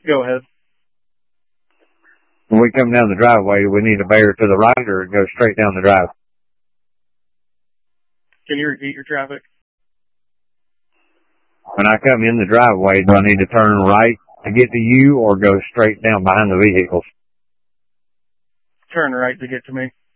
Go ahead. When we come down the driveway, we need to bear to the right or go straight down the drive? Can you repeat your traffic? When I come in the driveway, do I need to turn right to get to you or go straight down behind the vehicles? Turn right to get to me.